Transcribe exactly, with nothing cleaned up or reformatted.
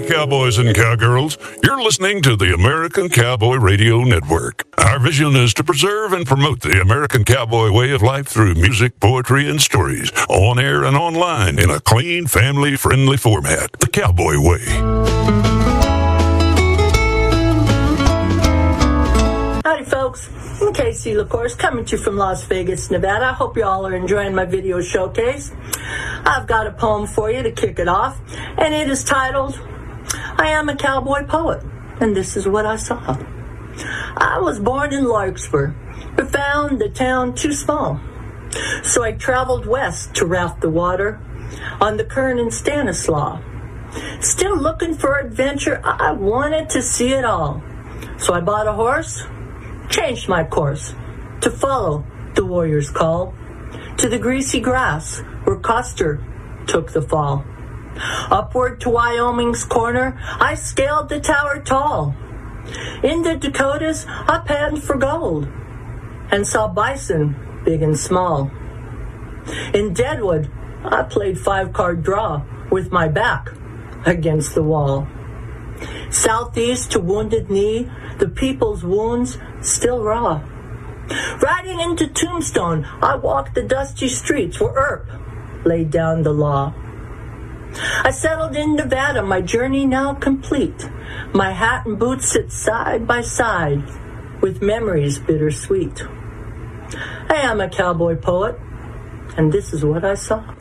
cowboys and cowgirls. You're listening to the American Cowboy Radio Network. Our vision is to preserve and promote the American cowboy way of life through music, poetry, and stories, on air and online in a clean, family-friendly format. The Cowboy Way. Howdy, folks. I'm Casey LaCourse, coming to you from Las Vegas, Nevada. I hope you all are enjoying my video showcase. I've got a poem for you to kick it off, and it is titled, I Am a Cowboy Poet, and This Is What I Saw. I was born in Larkspur, but found the town too small. So I traveled west to raft the water on the Kern and Stanislaus. Still looking for adventure, I wanted to see it all. So I bought a horse, changed my course to follow the warrior's call to the greasy grass where Custer took the fall. Upward to Wyoming's corner, I scaled the tower tall. In the Dakotas, I panned for gold and saw bison big and small. In Deadwood, I played five-card draw with my back against the wall. Southeast to Wounded Knee, the people's wounds still raw. Riding into Tombstone, I walked the dusty streets where Earp laid down the law. I settled in Nevada, my journey now complete. My hat and boots sit side by side with memories bittersweet. I am a cowboy poet, and this is what I saw.